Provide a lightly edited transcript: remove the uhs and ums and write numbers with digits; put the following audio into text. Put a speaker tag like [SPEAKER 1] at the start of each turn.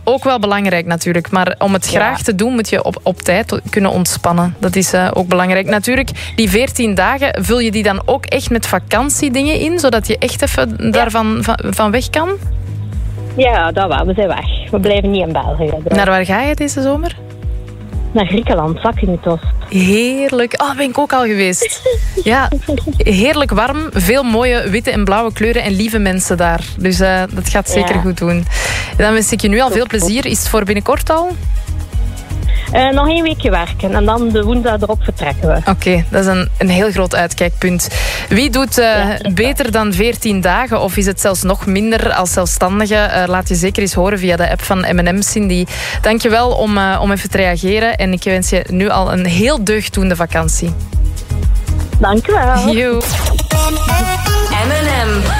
[SPEAKER 1] ook wel belangrijk natuurlijk. Maar om het graag te doen moet je op tijd kunnen ontspannen. Dat is ook belangrijk. Natuurlijk, die 14 dagen, vul je die dan ook echt met vakantiedingen in, zodat je echt even daarvan van weg kan?
[SPEAKER 2] Ja, dat wel. We zijn weg. We blijven niet in België.
[SPEAKER 1] Naar waar ga je deze zomer?
[SPEAKER 2] Naar Griekenland, Zakynthos.
[SPEAKER 1] Heerlijk. Oh, ben ik ook al geweest. Ja, heerlijk warm. Veel mooie witte en blauwe kleuren en lieve mensen daar. Dus dat gaat zeker goed doen. Dan wens ik je nu al veel plezier. Is het voor binnenkort al?
[SPEAKER 2] Nog 1 weekje werken en dan de woensdag erop vertrekken we.
[SPEAKER 1] Oké, dat is een heel groot uitkijkpunt. Wie doet beter dan 14 dagen of is het zelfs nog minder als zelfstandige? Laat je zeker eens horen via de app van M&M, Cindy. Dank je wel om even te reageren en ik wens je nu al een heel deugddoende vakantie.
[SPEAKER 2] Dank je wel.
[SPEAKER 1] M&M.